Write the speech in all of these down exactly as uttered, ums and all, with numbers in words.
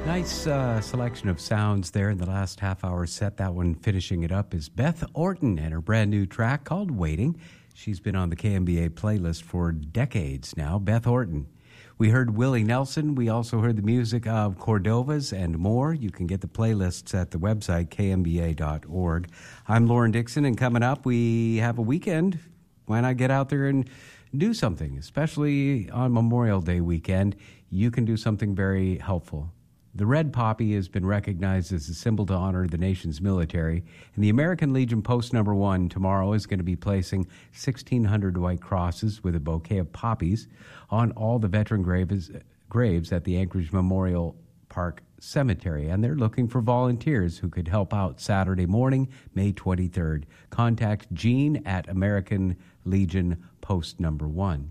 Nice uh, selection of sounds there in the last half hour set. That one finishing it up is Beth Orton and her brand new track called Waiting. She's been on the K M B A playlist for decades now. Beth Orton. We heard Willie Nelson. We also heard the music of Cordovas and more. You can get the playlists at the website, k m b a dot org. I'm Lauren Dixon, and coming up, we have a weekend. Why not get out there and do something, especially on Memorial Day weekend? You can do something very helpful. The red poppy has been recognized as a symbol to honor the nation's military, and the American Legion Post Number One tomorrow is going to be placing sixteen hundred white crosses with a bouquet of poppies on all the veteran graves, graves at the Anchorage Memorial Park Cemetery, and they're looking for volunteers who could help out Saturday morning, May twenty-third. Contact Jean at American Legion Post Number One.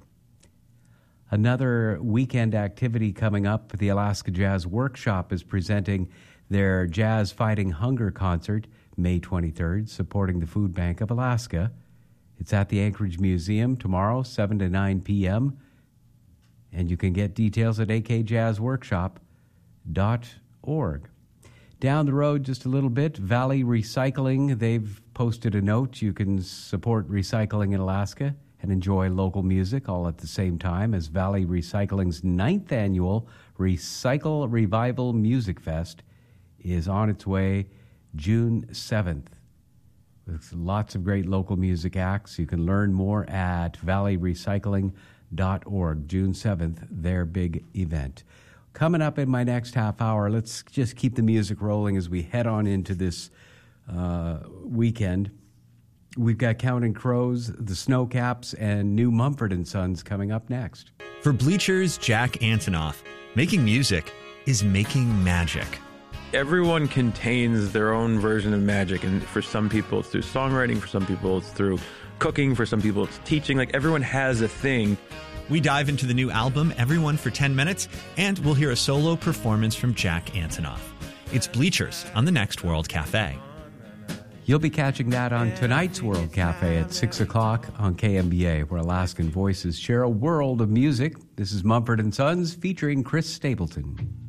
Another weekend activity coming up, the Alaska Jazz Workshop is presenting their Jazz Fighting Hunger concert May twenty-third, supporting the Food Bank of Alaska. It's at the Anchorage Museum tomorrow, seven to nine p.m., and you can get details at a k jazz workshop dot org. Down the road just a little bit, Valley Recycling, they've posted a note. You can support recycling in Alaska and enjoy local music all at the same time as Valley Recycling's ninth annual Recycle Revival Music Fest is on its way June seventh. With lots of great local music acts. You can learn more at valley recycling dot org. June seventh, their big event. Coming up in my next half hour, let's just keep the music rolling as we head on into this uh, weekend. We've got Counting Crows, the Snowcaps, and new Mumford and Sons coming up next. For Bleachers, Jack Antonoff, making music is making magic. Everyone contains their own version of magic, and for some people it's through songwriting, for some people it's through cooking, for some people it's teaching. Like, everyone has a thing. We dive into the new album, Everyone for ten minutes, and we'll hear a solo performance from Jack Antonoff. It's Bleachers on the next World Cafe. You'll be catching that on tonight's World Cafe at six o'clock on K M B A, where Alaskan voices share a world of music. This is Mumford and Sons featuring Chris Stapleton.